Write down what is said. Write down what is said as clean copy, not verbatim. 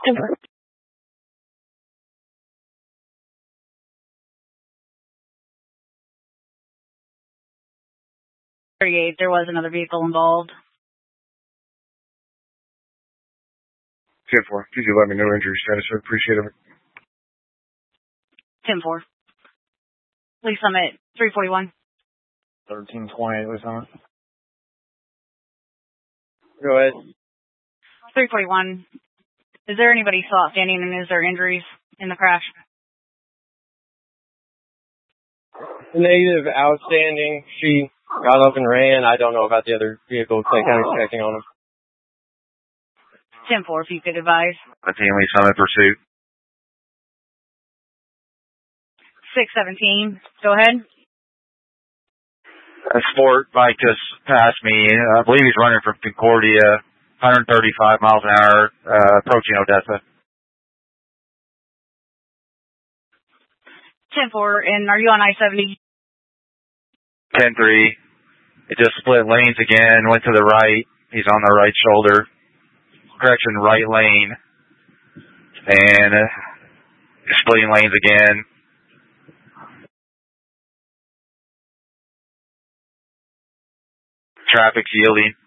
38, there was another vehicle involved. 10-4, could you let me know injury status? I'd appreciate it. 10-4. Lee Summit, 341. 1328, Lee Summit. Go ahead. 341. Is there anybody still outstanding, and is there injuries in the crash? Negative, outstanding. She got up and ran. I don't know about the other vehicle. Clay County's checking on them. 10-4, if you could advise. Team Lee Summit pursuit. 617. Go ahead. A sport bike just passed me. I believe he's running from Concordia, 135 miles an hour, approaching Odessa. 10-4, and are you on I-70? 10-3. It just split lanes again, went to the right. He's on the right shoulder. Correction, right lane. And splitting lanes again. Traffic's yielding.